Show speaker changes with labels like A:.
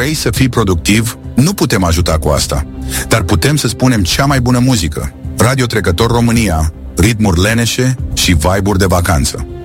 A: vrei să fii productiv, nu putem ajuta cu asta. Dar putem să spunem cea mai bună muzică. Radio Trecător România, ritmuri leneșe și vibe-uri de vacanță.